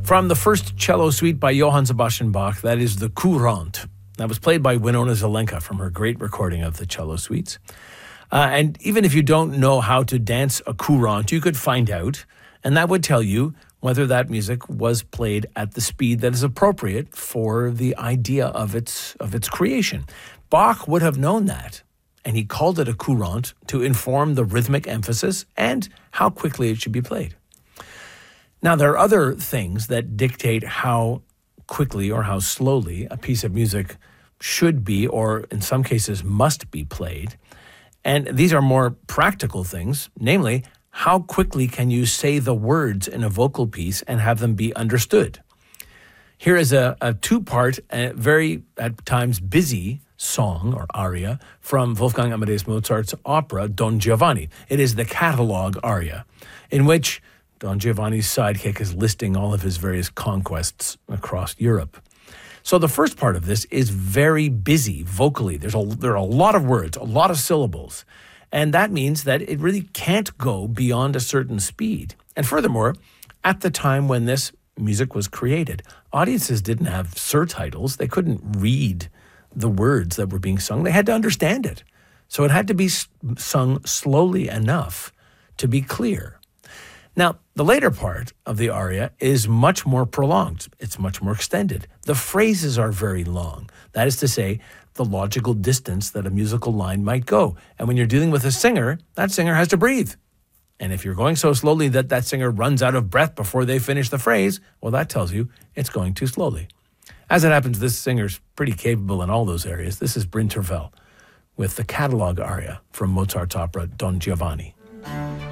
From the first cello suite by Johann Sebastian Bach, that is the Courante. That was played by Winona Zelenka from her great recording of the cello suites. And even if you don't know how to dance a courante, you could find out, and that would tell you whether that music was played at the speed that is appropriate for the idea of its creation. Bach would have known that, and he called it a courante to inform the rhythmic emphasis and how quickly it should be played. Now, there are other things that dictate how quickly or how slowly a piece of music should be, or in some cases must be played. And these are more practical things, namely, how quickly can you say the words in a vocal piece and have them be understood? Here is a two-part, very, at times, busy song or aria from Wolfgang Amadeus Mozart's opera Don Giovanni. It is the catalog aria, in which Don Giovanni's sidekick is listing all of his various conquests across Europe. So the first part of this is very busy vocally. There are a lot of words, a lot of syllables. And that means that it really can't go beyond a certain speed. And furthermore, at the time when this music was created, audiences didn't have surtitles. They couldn't read the words that were being sung. They had to understand it. So it had to be sung slowly enough to be clear. Now, the later part of the aria is much more prolonged. It's much more extended. The phrases are very long. That is to say, the logical distance that a musical line might go. And when you're dealing with a singer, that singer has to breathe. And if you're going so slowly that that singer runs out of breath before they finish the phrase, well, that tells you it's going too slowly. As it happens, this singer's pretty capable in all those areas. This is Bryn Terfel with the catalog aria from Mozart's opera Don Giovanni.